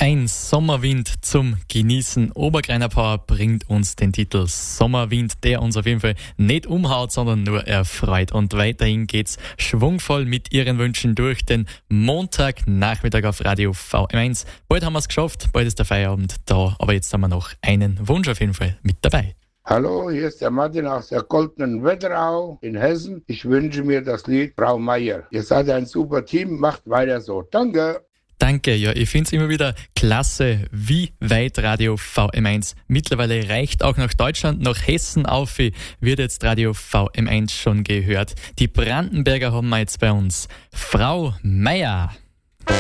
Ein Sommerwind zum Genießen. Obergreiner Power bringt uns den Titel Sommerwind, der uns auf jeden Fall nicht umhaut, sondern nur erfreut. Und weiterhin geht's schwungvoll mit Ihren Wünschen durch den Montagnachmittag auf Radio VM1. Bald haben wir es geschafft, bald ist der Feierabend da, aber jetzt haben wir noch einen Wunsch auf jeden Fall mit dabei. Hallo, hier ist der Martin aus der Goldenen Wetterau in Hessen. Ich wünsche mir das Lied Frau Meier. Ihr seid ein super Team, macht weiter so. Danke. Danke, ja, ich finde es immer wieder klasse, wie weit Radio VM1 mittlerweile reicht. Auch nach Deutschland, nach Hessen auf, wird jetzt Radio VM1 schon gehört. Die Brandenberger haben wir jetzt bei uns. Frau Meier.